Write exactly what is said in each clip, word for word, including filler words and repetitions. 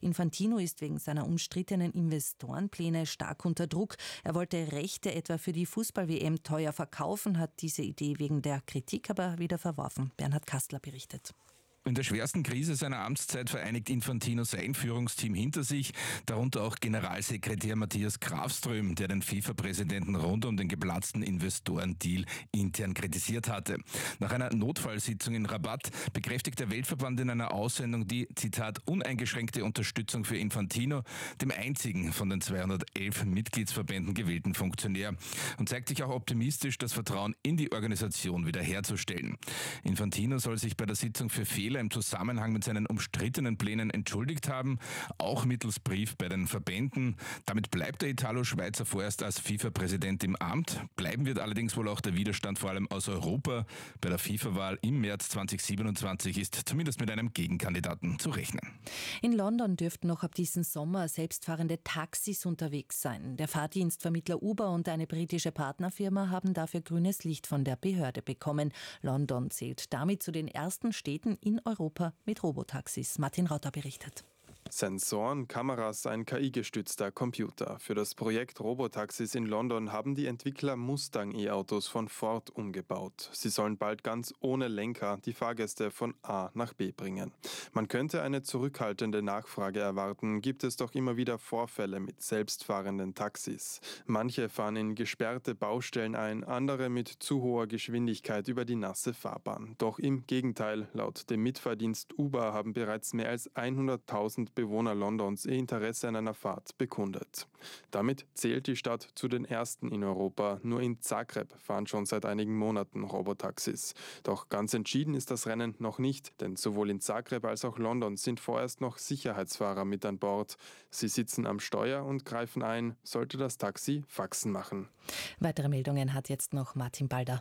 Infantino ist wegen seiner umstrittenen Investorenpläne stark unter Druck. Er wollte Rechte etwa für die Fußball-W M teuer verkaufen, hat diese Idee wegen der Kritik aber wieder verworfen. Bernhard Kastler berichtet. In der schwersten Krise seiner Amtszeit vereinigt Infantino sein Führungsteam hinter sich, darunter auch Generalsekretär Matthias Grafström, der den FIFA-Präsidenten rund um den geplatzten Investorendeal intern kritisiert hatte. Nach einer Notfallsitzung in Rabat bekräftigt der Weltverband in einer Aussendung die, Zitat, uneingeschränkte Unterstützung für Infantino, dem einzigen von den zweihundertelf Mitgliedsverbänden gewählten Funktionär, und zeigt sich auch optimistisch, das Vertrauen in die Organisation wiederherzustellen. Infantino soll sich bei der Sitzung für Fehler im Zusammenhang mit seinen umstrittenen Plänen entschuldigt haben, auch mittels Brief bei den Verbänden. Damit bleibt der Italo-Schweizer vorerst als FIFA-Präsident im Amt. Bleiben wird allerdings wohl auch der Widerstand vor allem aus Europa. Bei der FIFA-Wahl im März zweitausendsiebenundzwanzig ist zumindest mit einem Gegenkandidaten zu rechnen. In London dürften noch ab diesem Sommer selbstfahrende Taxis unterwegs sein. Der Fahrdienstvermittler Uber und eine britische Partnerfirma haben dafür grünes Licht von der Behörde bekommen. London zählt damit zu den ersten Städten in Europa mit Robotaxis. Martin Rauter berichtet. Sensoren, Kameras, ein K I-gestützter Computer. Für das Projekt Robotaxis in London haben die Entwickler Mustang-E-Autos von Ford umgebaut. Sie sollen bald ganz ohne Lenker die Fahrgäste von A nach B bringen. Man könnte eine zurückhaltende Nachfrage erwarten, gibt es doch immer wieder Vorfälle mit selbstfahrenden Taxis. Manche fahren in gesperrte Baustellen ein, andere mit zu hoher Geschwindigkeit über die nasse Fahrbahn. Doch im Gegenteil, laut dem Mitfahrdienst Uber haben bereits mehr als hunderttausend Bewohner Londons ihr Interesse an einer Fahrt bekundet. Damit zählt die Stadt zu den ersten in Europa. Nur in Zagreb fahren schon seit einigen Monaten Robotaxis. Doch ganz entschieden ist das Rennen noch nicht, denn sowohl in Zagreb als auch London sind vorerst noch Sicherheitsfahrer mit an Bord. Sie sitzen am Steuer und greifen ein, sollte das Taxi Faxen machen. Weitere Meldungen hat jetzt noch Martin Balder.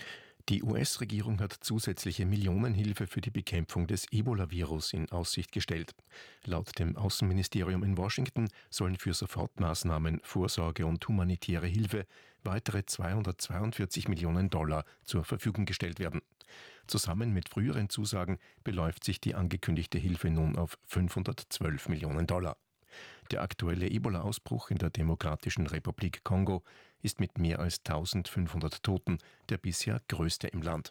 Die U S-Regierung hat zusätzliche Millionenhilfe für die Bekämpfung des Ebola-Virus in Aussicht gestellt. Laut dem Außenministerium in Washington sollen für Sofortmaßnahmen, Vorsorge und humanitäre Hilfe weitere zweihundertzweiundvierzig Millionen Dollar zur Verfügung gestellt werden. Zusammen mit früheren Zusagen beläuft sich die angekündigte Hilfe nun auf fünfhundertzwölf Millionen Dollar. Der aktuelle Ebola-Ausbruch in der Demokratischen Republik Kongo ist mit mehr als eintausendfünfhundert Toten der bisher größte im Land.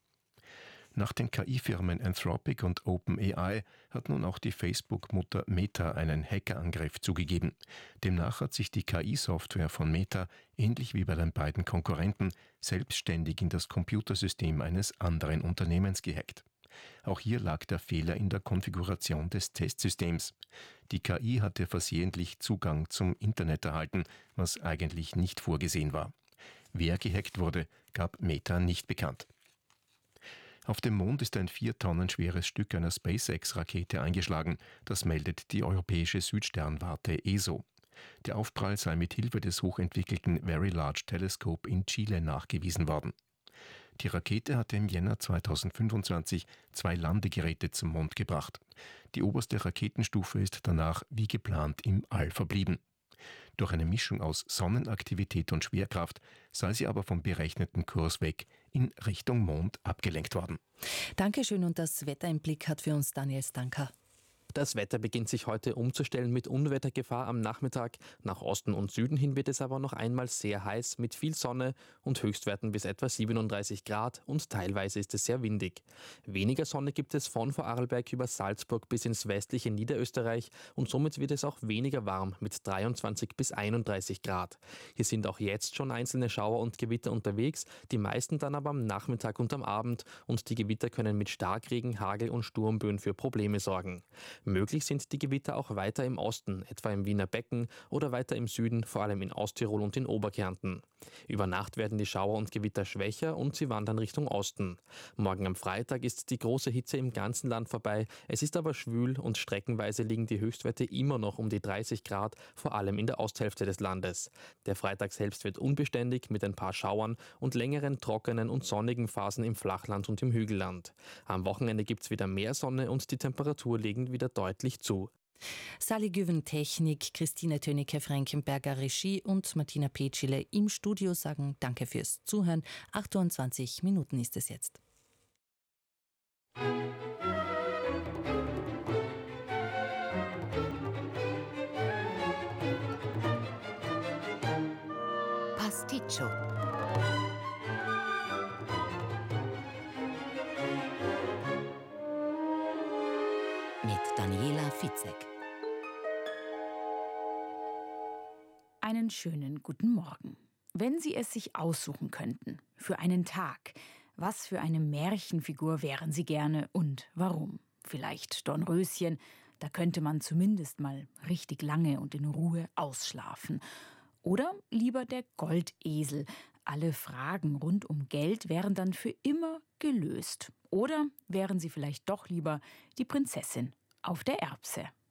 Nach den K I-Firmen Anthropic und OpenAI hat nun auch die Facebook-Mutter Meta einen Hackerangriff zugegeben. Demnach hat sich die K I-Software von Meta, ähnlich wie bei den beiden Konkurrenten, selbstständig in das Computersystem eines anderen Unternehmens gehackt. Auch hier lag der Fehler in der Konfiguration des Testsystems. Die K I hatte versehentlich Zugang zum Internet erhalten, was eigentlich nicht vorgesehen war. Wer gehackt wurde, gab Meta nicht bekannt. Auf dem Mond ist ein vier Tonnen schweres Stück einer SpaceX-Rakete eingeschlagen. Das meldet die europäische Südsternwarte E S O. Der Aufprall sei mit Hilfe des hochentwickelten Very Large Telescope in Chile nachgewiesen worden. Die Rakete hatte im Jänner zweitausendfünfundzwanzig zwei Landegeräte zum Mond gebracht. Die oberste Raketenstufe ist danach wie geplant im All verblieben. Durch eine Mischung aus Sonnenaktivität und Schwerkraft sei sie aber vom berechneten Kurs weg in Richtung Mond abgelenkt worden. Dankeschön, und das Wetter im Blick hat für uns Daniel Stanka. Das Wetter beginnt sich heute umzustellen mit Unwettergefahr am Nachmittag. Nach Osten und Süden hin wird es aber noch einmal sehr heiß mit viel Sonne und Höchstwerten bis etwa siebenunddreißig Grad, und teilweise ist es sehr windig. Weniger Sonne gibt es von Vorarlberg über Salzburg bis ins westliche Niederösterreich, und somit wird es auch weniger warm mit dreiundzwanzig bis einunddreißig Grad. Hier sind auch jetzt schon einzelne Schauer und Gewitter unterwegs, die meisten dann aber am Nachmittag und am Abend, und die Gewitter können mit Starkregen, Hagel und Sturmböen für Probleme sorgen. Möglich sind die Gewitter auch weiter im Osten, etwa im Wiener Becken, oder weiter im Süden, vor allem in Osttirol und in Oberkärnten. Über Nacht werden die Schauer und Gewitter schwächer und sie wandern Richtung Osten. Morgen am Freitag ist die große Hitze im ganzen Land vorbei. Es ist aber schwül und streckenweise liegen die Höchstwerte immer noch um die dreißig Grad, vor allem in der Osthälfte des Landes. Der Freitag selbst wird unbeständig mit ein paar Schauern und längeren trockenen und sonnigen Phasen im Flachland und im Hügelland. Am Wochenende gibt es wieder mehr Sonne und die Temperatur legen wieder deutlich zu. Sally Güven Technik, Christine Tönecke-Frankenberger Regie und Martina Petschile im Studio sagen Danke fürs Zuhören. achtundzwanzig Minuten ist es jetzt. Show. Mit Daniela Fitzek. Einen schönen guten Morgen. Wenn Sie es sich aussuchen könnten, für einen Tag, was für eine Märchenfigur wären Sie gerne und warum? Vielleicht Dornröschen, da könnte man zumindest mal richtig lange und in Ruhe ausschlafen. Oder lieber der Goldesel. Alle Fragen rund um Geld wären dann für immer gelöst. Oder wären Sie vielleicht doch lieber die Prinzessin auf der Erbse?